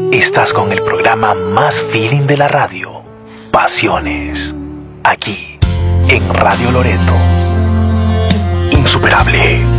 Estás con el programa más feeling de la radio, Pasiones, aquí en Radio Loreto. Insuperable.